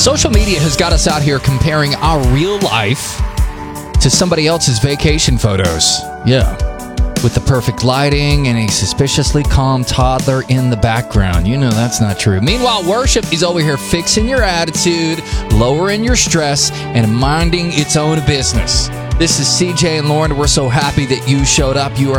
Social media has got us out here comparing our real life to somebody else's vacation photos. Yeah. With the perfect lighting and a suspiciously calm toddler in the background. You know that's not true. Meanwhile, worship is over here fixing your attitude, lowering your stress, and minding its own business. This is CJ and Lauren. We're so happy that you showed up. You are